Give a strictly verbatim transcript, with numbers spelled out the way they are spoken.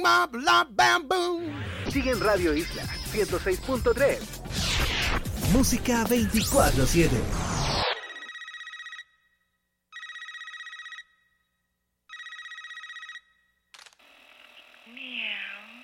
bop, la, bam, boom. Sigue en Radio Isla ciento seis punto tres. Música veinticuatro siete. Mira.